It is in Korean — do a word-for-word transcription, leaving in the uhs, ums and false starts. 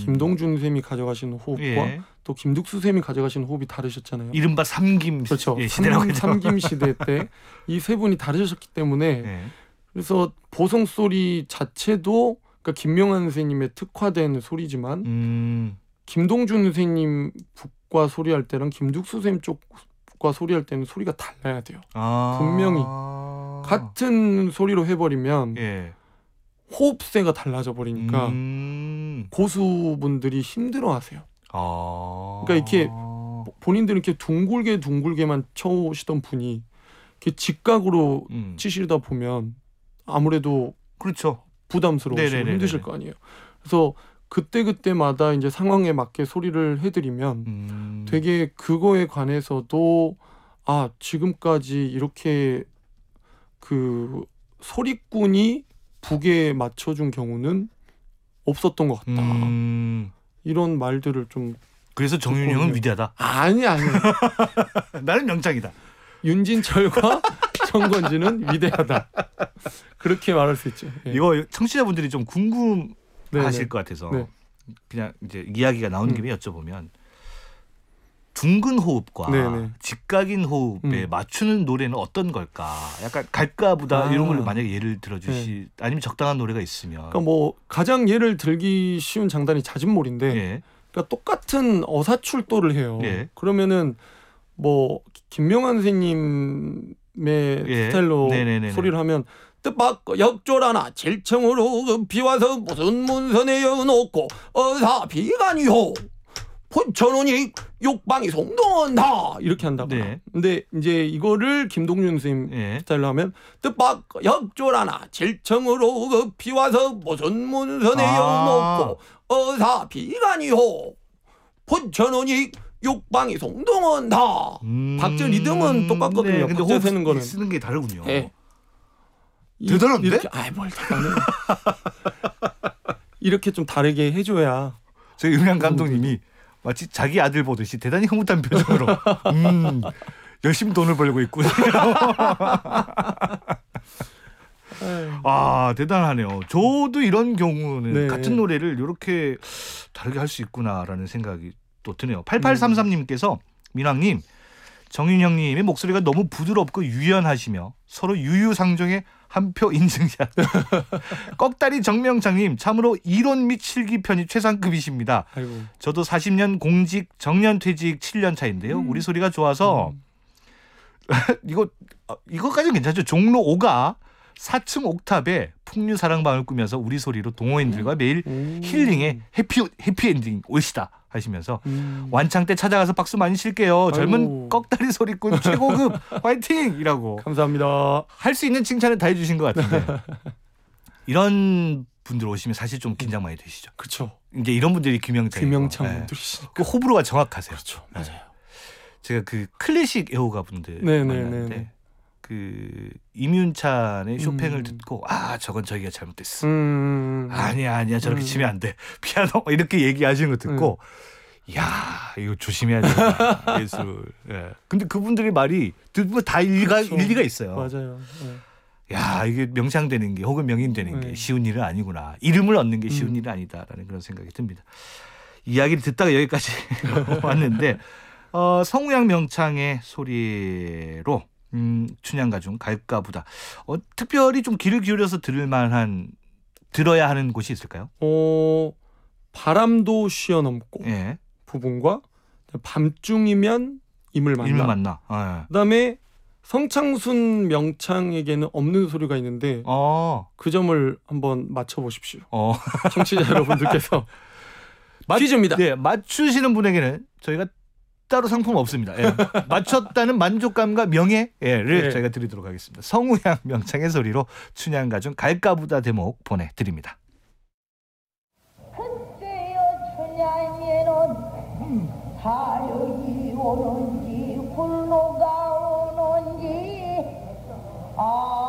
김동준 쌤이 가져가신 호흡과 예. 또 김득수 쌤이 가져가신 호흡이 다르셨잖아요. 이른바 삼김 그렇죠. 예, 시대라고 삼, 삼김 시대 때 이 세 분이 다르셨기 때문에 예. 그래서 보성 소리 자체도 그러니까 김명환 선생님의 특화된 소리지만 음. 김동준 선생님 북과 소리할 때랑 김득수 쌤 쪽과 소리할 때는 소리가 달라야 돼요. 아. 분명히 같은 소리로 해버리면 예. 호흡세가 달라져 버리니까 음. 고수분들이 힘들어하세요. 아. 그러니까 이렇게 본인들은 이렇게 둥글게 둥글게만 쳐오시던 분이 이렇게 직각으로 음. 치시다 보면 아무래도 그렇죠. 부담스러우시고 네네네네네. 힘드실 거 아니에요. 그래서 그때 그때마다 이제 상황에 맞게 소리를 해드리면 음. 되게 그거에 관해서도 아 지금까지 이렇게 그 소리꾼이 북에 맞춰준 경우는 없었던 것 같다. 음. 이런 말들을 좀 그래서 정윤이 형은 듣고 위대하다. 아니 아니 나는 명장이다. 윤진철과 정건진은 위대하다. 그렇게 말할 수 있죠. 예. 이거 청취자분들이 좀 궁금하실 네네. 것 같아서 네. 그냥 이제 이야기가 나온 음. 김에 여쭤보면 둥근 호흡과 네네. 직각인 호흡에 음. 맞추는 노래는 어떤 걸까? 약간 갈까보다 아. 이런 걸 만약에 예를 들어주시 아니면 적당한 노래가 있으면 그러니까 뭐 가장 예를 들기 쉬운 장단이 자진몰인데 예. 그러니까 똑같은 어사출도를 해요. 예. 그러면은 뭐 김명환 선생님의 예. 스타일로 네네네네. 소리를 하면 뜻밖 역조라나 칠층으로 급히 와서 무슨 문선에 여놓고 어사비간이요 포천원이 욕방이 송동원다 이렇게 한다고. 네. 근데 이제 이거를 김동준 선생님 예. 스타일로 하면 뜻밖 역조라나 칠층으로 급히 와서 무슨 문선에 아. 여놓고 어사비간이요 포천원이 욕방이 송동원다. 음. 박자 리듬은 똑같거든요. 네, 근데 박자 호흡 세는 거는. 쓰는 게 다르군요. 예. 이- 대단한데? 이렇게 아이 뭘 대단해. 이렇게 좀 다르게 해줘야. 저희 음향 감독님이 마치 자기 아들 보듯이 대단히 흐뭇한 표정으로 음, 열심히 돈을 벌고 있구나. 아 대단하네요. 저도 이런 경우는 네. 같은 노래를 이렇게 다르게 할 수 있구나라는 생각이 또 드네요. 팔팔삼삼님께서 민왕님 정윤형님의 목소리가 너무 부드럽고 유연하시며 서로 유유상종의 한 표 인증샷. 꺽다리 정명창님 참으로 이론 및 실기 편이 최상급이십니다. 아이고. 저도 사십 년 공직 정년퇴직 칠 년 차인데요. 음. 우리 소리가 좋아서 음. 이거 이거까지는 괜찮죠. 종로 오가 사 층 옥탑에 풍류사랑방을 꾸면서 우리 소리로 동호인들과 매일 음. 힐링의 해피 해피엔딩 올시다 하시면서 음. 완창 때 찾아가서 박수 많이 칠게요. 젊은 아이고. 꺽다리 소리꾼 최고급 화이팅이라고 감사합니다. 할 수 있는 칭찬을 다 해주신 것 같은데 이런 분들 오시면 사실 좀 긴장 많이 되시죠. 그렇죠. 이제 이런 분들이 규명창 규명창 네. 분들이시니까. 그 호불호가 정확하세요. 그렇죠. 네. 맞아요. 제가 그 클래식 애호가 분들 네네네네. 만났는데 그 임윤찬의 쇼팽을 음. 듣고 아 저건 저기가 잘못됐어. 음. 아니야 아니야 저렇게 음. 치면 안 돼. 피아노 이렇게 얘기하시는 거 듣고 야 이거 조심해야 돼. 예술. 예. 근데 그분들의 말이 듣고 다 일리가 그렇죠. 일리가 있어요. 맞아요. 네. 야 이게 명창되는 게 혹은 명인되는 게 네. 쉬운 일은 아니구나. 이름을 얻는 게 쉬운 음. 일은 아니다라는 그런 생각이 듭니다. 이야기를 듣다가 여기까지 왔는데 어, 성우양 명창의 소리로 음, 춘향가중 갈까보다 어, 특별히 좀 귀를 기울여서 들을 만한 들어야 하는 곳이 있을까요? 어 바람도 쉬어넘고 예. 부분과 밤중이면 임을 만나. 일면 만나. 어. 그다음에 성창순 명창에게는 없는 소리가 있는데 어. 그 점을 한번 맞춰보십시오. 어. 청취자 여러분들께서 맞- 퀴즈입니다. 네, 맞추시는 분에게는 저희가 따로 상품 없습니다. 예. 맞췄다는 만족감과 명예를 네. 저희가 드리도록 하겠습니다. 성우양 명창의 소리로 춘향가중 갈까보다 대목 보내드립니다. 그때여 춘향이는 사령이 오는지 홀로가 오는지 아